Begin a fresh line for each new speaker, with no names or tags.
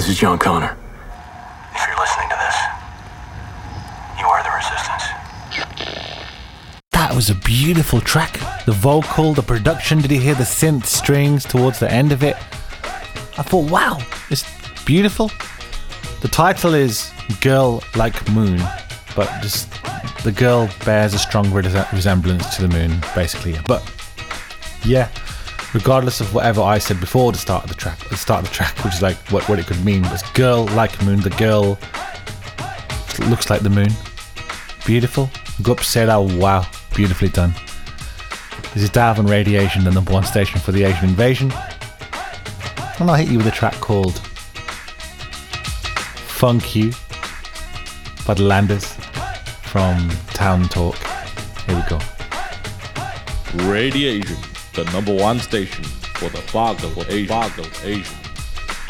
This is John Connor.
If you're listening to this, you are the Resistance.
That was a beautiful track. The vocal, the production, did you hear the synth strings towards the end of it? I thought, wow, it's beautiful. The title is Girl Like Moon, but just the girl bears a strong resemblance to the moon, basically. But yeah, regardless of whatever I said before the start of the track, which is like what it could mean, was Girl Like Moon. The girl looks like the moon. Beautiful. Go up, say that. Wow, beautifully done. This is Darwin Radiation, the number one station for the Asian invasion. And I'll hit you with a track called Funk You by the Landers from Town Talk. Here we go.
Radiation, the number one station for the Boggle Asian.